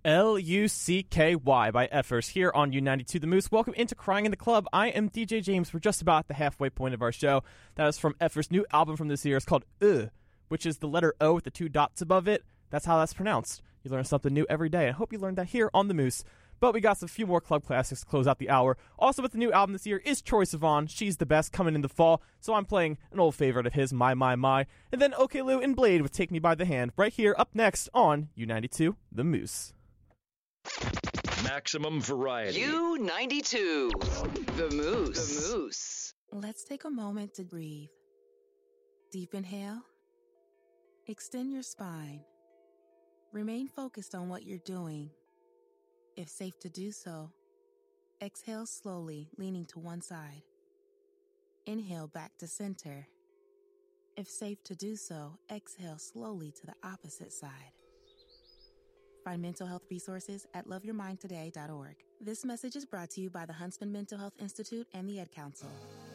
Lucky by Effers here on U92 The Moose. Welcome into Crying in the Club. I am DJ James. We're just about at the halfway point of our show. That is from Effers' new album from this year. It's called which is the letter O with the 2 dots above it. That's how that's pronounced. You learn something new every day. I hope you learned that here on The Moose. But we got some few more club classics to close out the hour. Also with the new album this year is Troye Sivan. She's the Best, coming in the fall. So I'm playing an old favorite of his, My. And then OK Lou and Blade with Take Me By the Hand right here up next on U92 The Moose. Maximum variety. U92 The Moose. Let's take a moment to breathe. Deep inhale. Extend your spine. Remain focused on what you're doing. If safe to do so, exhale slowly, leaning to one side. Inhale back to center. If safe to do so, exhale slowly to the opposite side. Find mental health resources at loveyourmindtoday.org. This message is brought to you by the Huntsman Mental Health Institute and the Ad Council.